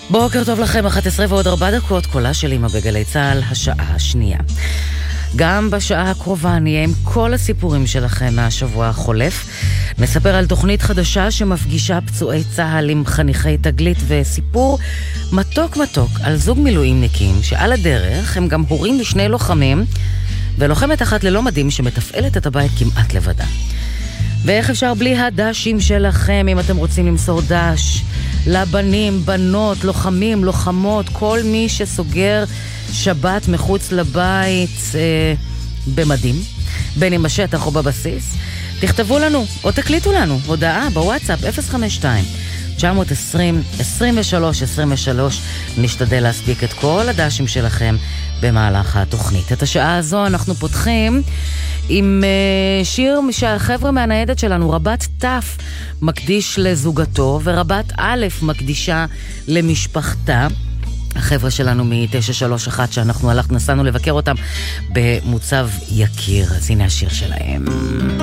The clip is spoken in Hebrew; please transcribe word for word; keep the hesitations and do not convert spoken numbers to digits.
בוקר טוב לכם, אחת עשרה ועוד ארבע דקות, קולה של אמא בגלי צהל, השעה השנייה. גם בשעה הקרובה נהיה עם כל הסיפורים שלכם מהשבוע החולף. נספר על תוכנית חדשה שמפגישה פצועי צהל עם חניכי תגלית, וסיפור מתוק מתוק על זוג מילואימניקים שעל הדרך הם גם הורים לשני לוחמים, ולוחמת אחת ללא מדים שמתפעלת את הבית כמעט לבדה. ואיך אפשר בלי הדשים שלכם אם אתם רוצים למסור דש לבנים, בנות, לוחמים, לוחמות, כל מי שסוגר שבת מחוץ לבית אה, במדים, בין אם בשטח או בבסיס. תכתבו לנו או תקליטו לנו הודעה בוואטסאפ אפס חמש שתיים תשע עשרים עשרים ושלוש עשרים ושלוש. נשתדל להספיק את כל הדשים שלכם במהלך התוכנית. את השעה הזו אנחנו פותחים עם uh, שיר שהחבר'ה מהניידת שלנו, רבת תף, מקדיש לזוגתו, ורבת א' מקדישה למשפחתה. החבר'ה שלנו מ-תשע שלוש אחת שאנחנו הלכנו, נסענו לבקר אותם במוצב יקיר. אז הנה השיר שלהם.